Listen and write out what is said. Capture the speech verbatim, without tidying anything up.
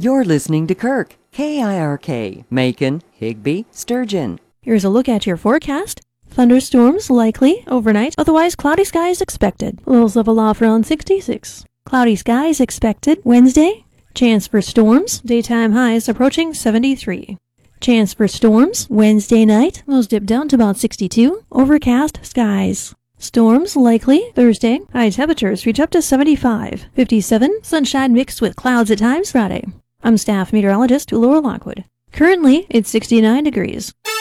You're listening to Kirk, K I R K, Macon, Higbee, Sturgeon. Here's a look at your forecast. Thunderstorms likely overnight, otherwise cloudy skies expected. Lows level off around sixty-six. Cloudy skies expected Wednesday. Chance for storms, daytime highs approaching seventy-three. Chance for storms Wednesday night, lows dip down to about sixty-two. Overcast skies. Storms likely Thursday. High temperatures reach up to seventy-five. fifty-seven. Sunshine mixed with clouds at times Friday. I'm staff meteorologist Laura Lockwood. Currently, it's sixty-nine degrees.